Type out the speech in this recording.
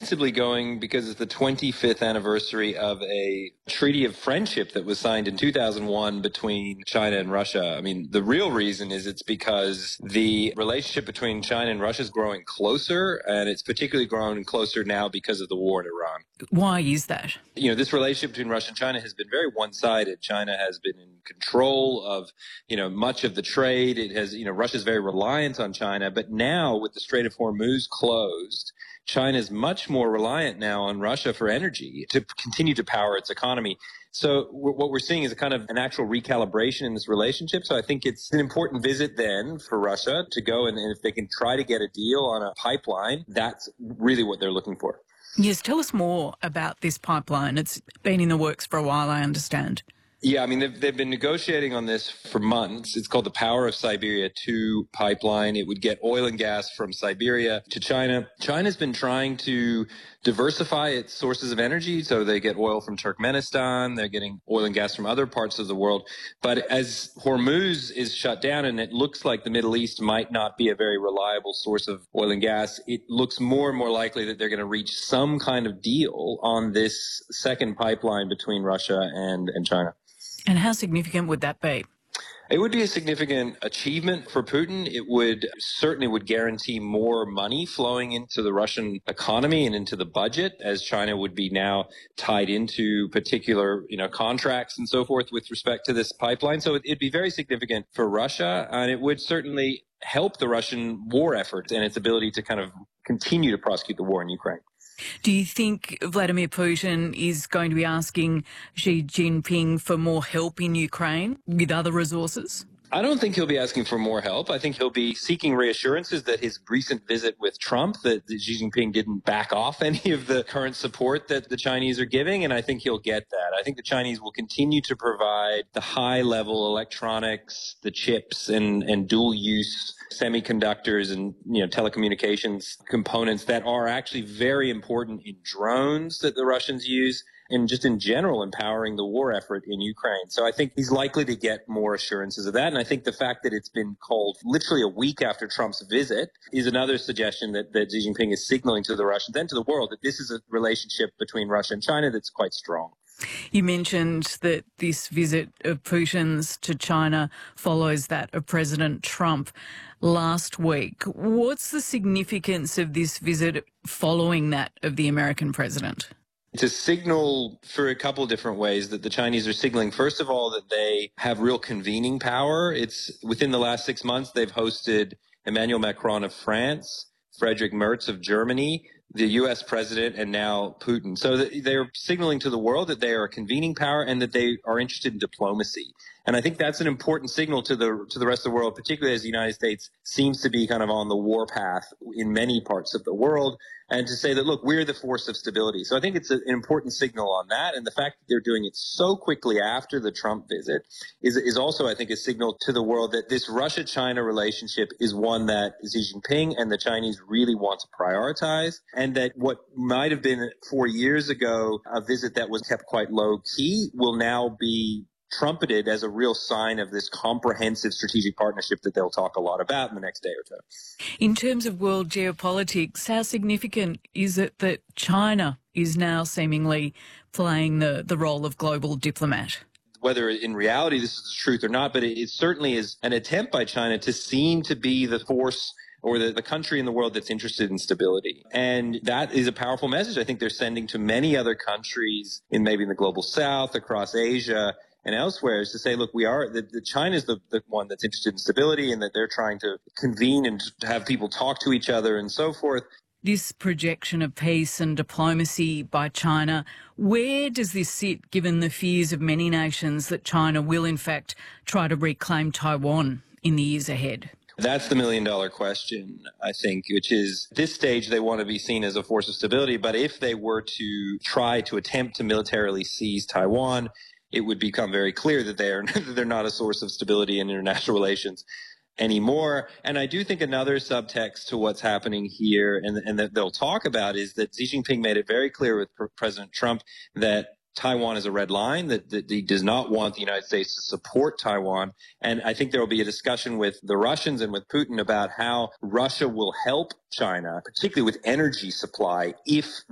ostensibly going because it's the 25th anniversary of a treaty of friendship that was signed in 2001 between China and Russia. I mean, the real reason is it's because the relationship between China and Russia is growing closer, and it's particularly growing closer now because of the war in Iran. Why is that? You know, this relationship between Russia and China has been very one-sided. China has been in control of, much of the trade. It has, Russia's very reliant on China. But now with the Strait of Hormuz closed, China is much more reliant now on Russia for energy to continue to power its economy. So what we're seeing is a kind of an actual recalibration in this relationship. So I think it's an important visit then for Russia to go, and if they can try to get a deal on a pipeline, that's really what they're looking for. Yes, tell us more about this pipeline. It's been in the works for a while, I understand. Yeah, I mean, they've been negotiating on this for months. It's called the Power of Siberia 2 pipeline. It would get oil and gas from Siberia to China. China's been trying to diversify its sources of energy. So they get oil from Turkmenistan. They're getting oil and gas from other parts of the world. But as Hormuz is shut down and it looks like the Middle East might not be a very reliable source of oil and gas, it looks more and more likely that they're going to reach some kind of deal on this second pipeline between Russia and China. And how significant would that be? It would be a significant achievement for Putin. It would certainly guarantee more money flowing into the Russian economy and into the budget, as China would be now tied into particular, contracts and so forth with respect to this pipeline. So it'd be very significant for Russia, and it would certainly help the Russian war effort and its ability to kind of continue to prosecute the war in Ukraine. Do you think Vladimir Putin is going to be asking Xi Jinping for more help in Ukraine with other resources? I don't think he'll be asking for more help. I think he'll be seeking reassurances that his recent visit with Trump, that Xi Jinping didn't back off any of the current support that the Chinese are giving, and I think he'll get that. I think the Chinese will continue to provide the high-level electronics, the chips, and dual-use semiconductors and telecommunications components that are actually very important in drones that the Russians use, and just in general empowering the war effort in Ukraine. So I think he's likely to get more assurances of that. And I think the fact that it's been called literally a week after Trump's visit is another suggestion that Xi Jinping is signaling to the Russians and to the world that this is a relationship between Russia and China that's quite strong. You mentioned that this visit of Putin's to China follows that of President Trump last week. What's the significance of this visit following that of the American president? It's a signal for a couple of different ways that the Chinese are signaling. First of all, that they have real convening power. It's within the last 6 months, they've hosted Emmanuel Macron of France, Friedrich Merz of Germany, the U.S. president, and now Putin. So they're signaling to the world that they are a convening power and that they are interested in diplomacy. And I think that's an important signal to the rest of the world, particularly as the United States seems to be kind of on the war path in many parts of the world, and to say that, look, we're the force of stability. So I think it's an important signal on that. And the fact that they're doing it so quickly after the Trump visit is also, I think, a signal to the world that this Russia-China relationship is one that Xi Jinping and the Chinese really want to prioritize, and that what might have been 4 years ago a visit that was kept quite low-key will now be trumpeted as a real sign of this comprehensive strategic partnership that they'll talk a lot about in the next day or two. In terms of world geopolitics, how significant is it that China is now seemingly playing the role of global diplomat? Whether in reality this is the truth or not, but it certainly is an attempt by China to seem to be the force or the country in the world that's interested in stability. And that is a powerful message I think they're sending to many other countries in maybe in the global south, across Asia, and elsewhere, is to say, look, China is the one that's interested in stability, and that they're trying to convene and to have people talk to each other and so forth. This projection of peace and diplomacy by China, where does this sit given the fears of many nations that China will in fact try to reclaim Taiwan in the years ahead? That's the million-dollar question, I think, which is at this stage they want to be seen as a force of stability. But if they were to try to attempt to militarily seize Taiwan, it would become very clear that they're not a source of stability in international relations anymore. And I do think another subtext to what's happening here and that they'll talk about is that Xi Jinping made it very clear with President Trump that Taiwan is a red line, that he does not want the United States to support Taiwan. And I think there will be a discussion with the Russians and with Putin about how Russia will help China, particularly with energy supply, if